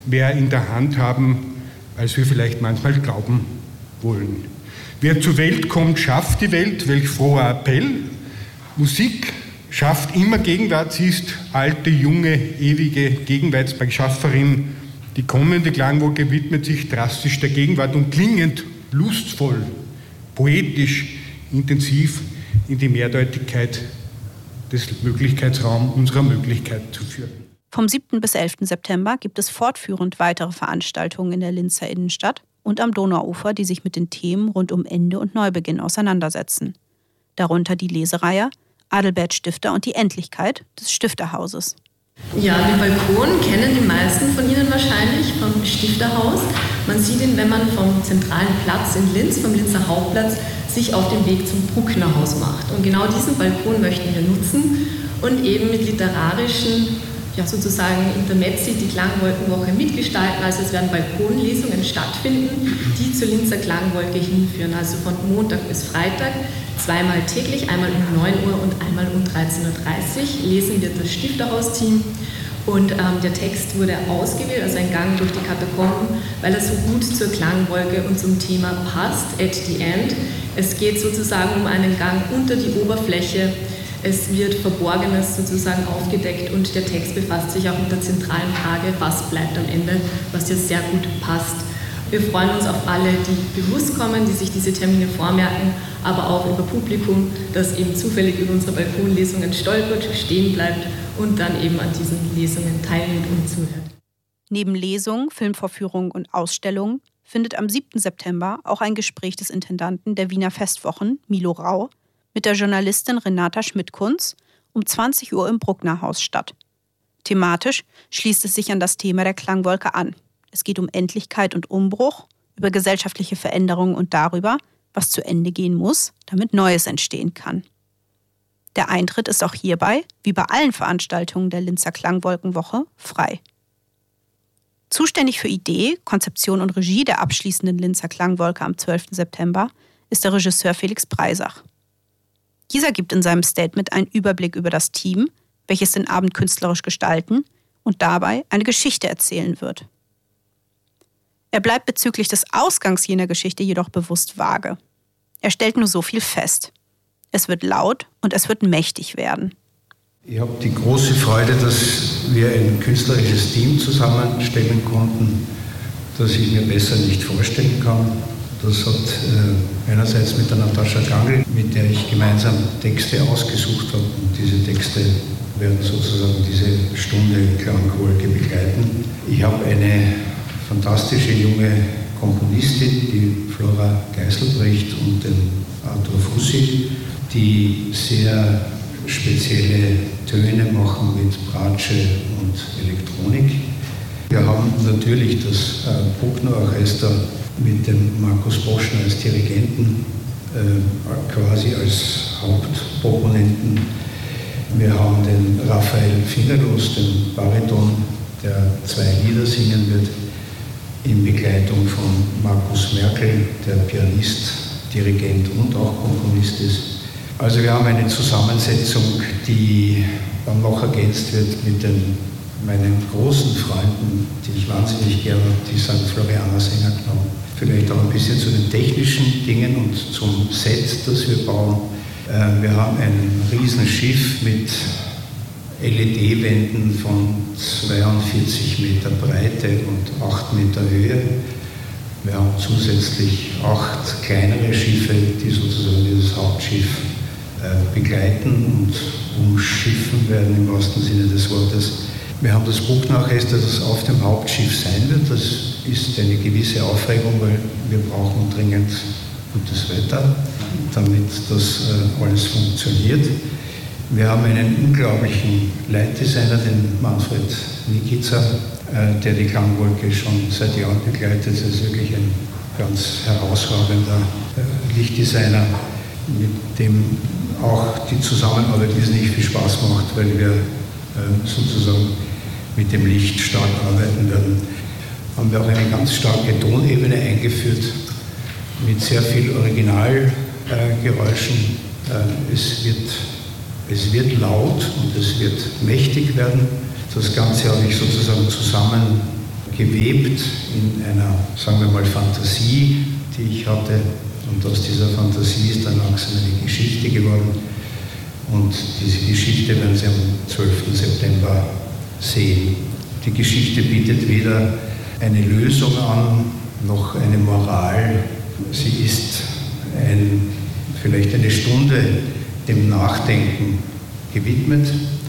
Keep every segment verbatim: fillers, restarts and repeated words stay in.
mehr in der Hand haben, als wir vielleicht manchmal glauben wollen. Wer zur Welt kommt, schafft die Welt, welch froher Appell. Musik schafft immer Gegenwart, sie ist alte, junge, ewige Gegenwartsbeschafferin. Die kommende Klangwolke widmet sich drastisch der Gegenwart und klingend, lustvoll, poetisch, intensiv in die Mehrdeutigkeit des Möglichkeitsraums unserer Möglichkeit zu führen. Vom siebten bis elften September gibt es fortführend weitere Veranstaltungen in der Linzer Innenstadt und am Donauufer, die sich mit den Themen rund um Ende und Neubeginn auseinandersetzen. Darunter die Lesereihe Adalbert Stifter und die Endlichkeit des Stifterhauses. Ja, den Balkon kennen die meisten von Ihnen wahrscheinlich vom Stifterhaus. Man sieht ihn, wenn man vom zentralen Platz in Linz, vom Linzer Hauptplatz, sich auf den Weg zum Brucknerhaus macht. Und genau diesen Balkon möchten wir nutzen und eben mit literarischen, ja sozusagen Intermezzi die Klangwolkenwoche mitgestalten. Also es werden Balkonlesungen stattfinden, die zur Linzer Klangwolke hinführen. Also von Montag bis Freitag, zweimal täglich, einmal um neun Uhr und einmal um dreizehn Uhr dreißig lesen wird das Stifterhaus-Team. Und ähm, der Text wurde ausgewählt, also ein Gang durch die Katakomben, weil er so gut zur Klangwolke und zum Thema passt, at the end. Es geht sozusagen um einen Gang unter die Oberfläche. Es wird Verborgenes sozusagen aufgedeckt und der Text befasst sich auch mit der zentralen Frage, was bleibt am Ende, was ja sehr gut passt. Wir freuen uns auf alle, die bewusst kommen, die sich diese Termine vormerken, aber auch über Publikum, das eben zufällig über unsere Balkonlesungen stolpert, stehen bleibt und dann eben an diesen Lesungen teilnimmt und zuhört. Neben Lesungen, Filmvorführungen und Ausstellungen findet am siebten September auch ein Gespräch des Intendanten der Wiener Festwochen, Milo Rau, mit der Journalistin Renata Schmidt-Kunz um zwanzig Uhr im Brucknerhaus statt. Thematisch schließt es sich an das Thema der Klangwolke an. Es geht um Endlichkeit und Umbruch, über gesellschaftliche Veränderungen und darüber, was zu Ende gehen muss, damit Neues entstehen kann. Der Eintritt ist auch hierbei, wie bei allen Veranstaltungen der Linzer Klangwolkenwoche, frei. Zuständig für Idee, Konzeption und Regie der abschließenden Linzer Klangwolke am zwölften September ist der Regisseur Felix Breisach. Dieser gibt in seinem Statement einen Überblick über das Team, welches den Abend künstlerisch gestalten und dabei eine Geschichte erzählen wird. Er bleibt bezüglich des Ausgangs jener Geschichte jedoch bewusst vage. Er stellt nur so viel fest. Es wird laut und es wird mächtig werden. Ich habe die große Freude, dass wir ein künstlerisches Team zusammenstellen konnten, das ich mir besser nicht vorstellen kann. Das hat äh, einerseits mit der Natascha Gangl, mit der ich gemeinsam Texte ausgesucht habe. Und diese Texte werden sozusagen diese Stunde Klangwolke begleiten. Ich habe eine fantastische junge Komponistin, die Flora Geiselbrecht, und den Arthur Fussi, die sehr spezielle Töne machen mit Bratsche und Elektronik. Wir haben natürlich das äh, Bruckner Orchester mit dem Markus Boschner als Dirigenten äh, quasi als Hauptproponenten. Wir haben den Raphael Fingerlos, den Bariton, der zwei Lieder singen wird, in Begleitung von Markus Merkel, der Pianist, Dirigent und auch Komponist ist. Also wir haben eine Zusammensetzung, die dann noch ergänzt wird mit den, meinen großen Freunden, die ich wahnsinnig gerne, die Sankt Florianer Sängerknaben. Vielleicht auch ein bisschen zu den technischen Dingen und zum Set, das wir bauen. Wir haben ein Riesenschiff mit L E D-Wänden von zweiundvierzig Meter Breite und acht Meter Höhe. Wir haben zusätzlich acht kleinere Schiffe, die sozusagen dieses Hauptschiff äh, begleiten und umschiffen werden im wahrsten Sinne des Wortes. Wir haben das Bruckner Orchester, das auf dem Hauptschiff sein wird. Das ist eine gewisse Aufregung, weil wir brauchen dringend gutes Wetter, damit das äh, alles funktioniert. Wir haben einen unglaublichen Leitdesigner, den Manfred Nikica, äh, der die Klangwolke schon seit Jahren begleitet. Er ist wirklich ein ganz herausragender äh, Lichtdesigner, mit dem auch die Zusammenarbeit wesentlich viel Spaß macht, weil wir äh, sozusagen mit dem Licht stark arbeiten werden. Haben wir auch eine ganz starke Tonebene eingeführt mit sehr viel Originalgeräuschen. Äh, es wird Es wird laut und es wird mächtig werden. Das Ganze habe ich sozusagen zusammen gewebt in einer, sagen wir mal, Fantasie, die ich hatte. Und aus dieser Fantasie ist dann langsam eine Geschichte geworden. Und diese Geschichte werden Sie am zwölften September sehen. Die Geschichte bietet weder eine Lösung an, noch eine Moral. Sie ist ein, vielleicht eine Stunde dem Nachdenken gewidmet.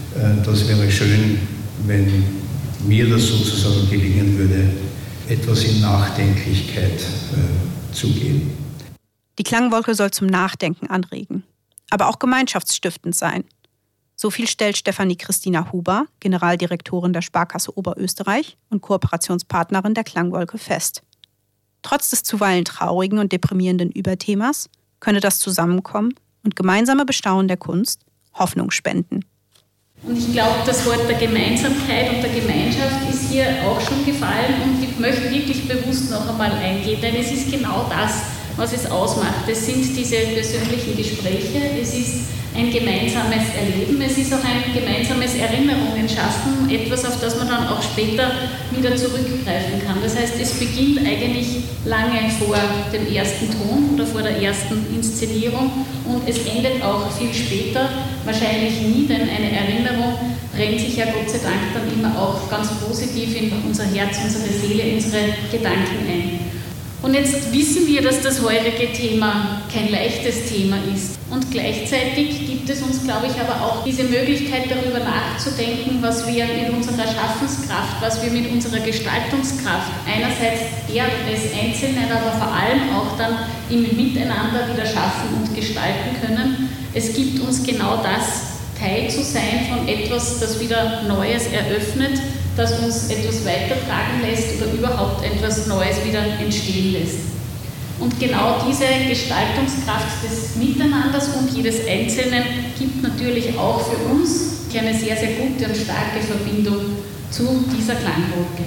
Das wäre schön, wenn mir das sozusagen gelingen würde, etwas in Nachdenklichkeit äh, zu gehen. Die Klangwolke soll zum Nachdenken anregen, aber auch gemeinschaftsstiftend sein. So viel stellt Stefanie Christina Huber, Generaldirektorin der Sparkasse Oberösterreich und Kooperationspartnerin der Klangwolke, fest. Trotz des zuweilen traurigen und deprimierenden Überthemas könne das Zusammenkommen und gemeinsame Bestaunen der Kunst Hoffnung spenden. Und ich glaube, das Wort der Gemeinsamkeit und der Gemeinschaft ist hier auch schon gefallen und ich möchte wirklich bewusst noch einmal eingehen, denn es ist genau das, was es ausmacht. Es sind diese persönlichen Gespräche, es ist ein gemeinsames Erleben, es ist auch ein gemeinsames Erinnerungen schaffen, etwas, auf das man dann auch später wieder zurückgreifen kann. Das heißt, es beginnt eigentlich lange vor dem ersten Ton oder vor der ersten Inszenierung und es endet auch viel später, wahrscheinlich nie, denn eine Erinnerung brennt sich ja Gott sei Dank dann immer auch ganz positiv in unser Herz, unsere Seele, unsere Gedanken ein. Und jetzt wissen wir, dass das heutige Thema kein leichtes Thema ist. Und gleichzeitig gibt es uns, glaube ich, aber auch diese Möglichkeit, darüber nachzudenken, was wir mit unserer Schaffenskraft, was wir mit unserer Gestaltungskraft, einerseits der des Einzelnen, aber vor allem auch dann im Miteinander wieder schaffen und gestalten können. Es gibt uns genau das, Teil zu sein von etwas, das wieder Neues eröffnet, das uns etwas weitertragen lässt oder überhaupt etwas Neues wieder entstehen lässt. Und genau diese Gestaltungskraft des Miteinanders und jedes Einzelnen gibt natürlich auch für uns eine sehr, sehr gute und starke Verbindung zu dieser Klangwolke.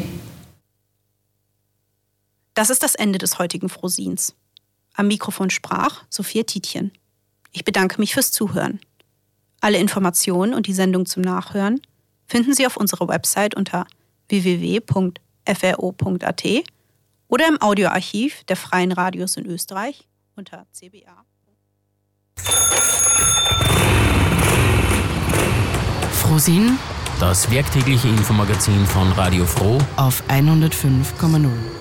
Das ist das Ende des heutigen Frohsins. Am Mikrofon sprach Sophia Tietjen. Ich bedanke mich fürs Zuhören. Alle Informationen und die Sendung zum Nachhören finden Sie auf unserer Website unter w w w punkt f r o punkt a t oder im Audioarchiv der Freien Radios in Österreich unter c b a. Frohsinn, das werktägliche Infomagazin von Radio Froh auf hundertfünf Komma null.